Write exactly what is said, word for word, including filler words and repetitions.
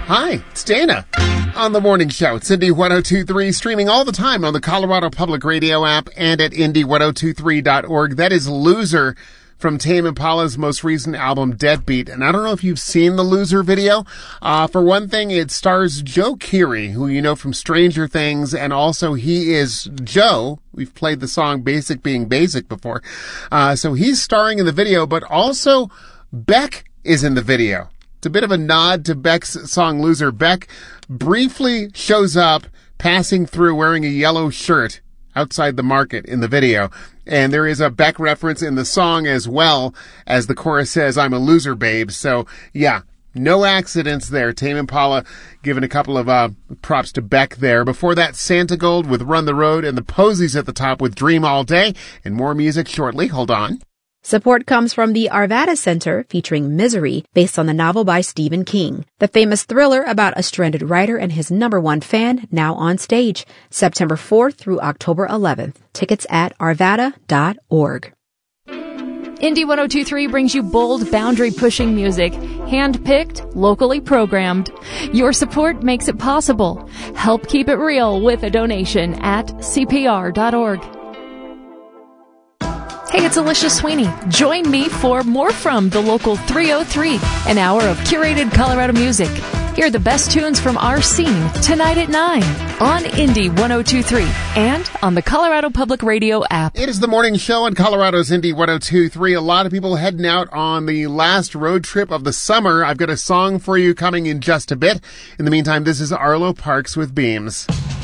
Hi, it's Dana. On the morning show, it's Indie one oh two point three, streaming all the time on the Colorado Public Radio app and at indie one oh two three dot org. That is Loser from Tame Impala's most recent album, Deadbeat. And I don't know if you've seen the Loser video. Uh, for one thing, it stars Joe Keery, who you know from Stranger Things, and also he is Joe. We've played the song Basic Being Basic before. Uh, so he's starring in the video, but also Beck is in the video. It's a bit of a nod to Beck's song Loser. Beck briefly shows up passing through wearing a yellow shirt outside the market in the video. And there is a Beck reference in the song as well as the chorus says, I'm a loser, babe. So, yeah, no accidents there. Tame Impala giving a couple of uh, props to Beck there. Before that, Santa Gold with Run the Road and the Posies at the top with Dream All Day. And more music shortly. Hold on. Support comes from the Arvada Center, featuring Misery, based on the novel by Stephen King. The famous thriller about a stranded writer and his number one fan, now on stage, September fourth through October eleventh. Tickets at arvada dot org. Indie one oh two point three brings you bold, boundary-pushing music, hand-picked, locally programmed. Your support makes it possible. Help keep it real with a donation at c p r dot org. Hey, it's Alicia Sweeney. Join me for More From the Local three oh three, an hour of curated Colorado music. Hear the best tunes from our scene tonight at nine on Indie one oh two point three and on the Colorado Public Radio app. It is the morning show on Colorado's Indie one oh two point three. A lot of people heading out on the last road trip of the summer. I've got a song for you coming in just a bit. In the meantime, this is Arlo Parks with Beams.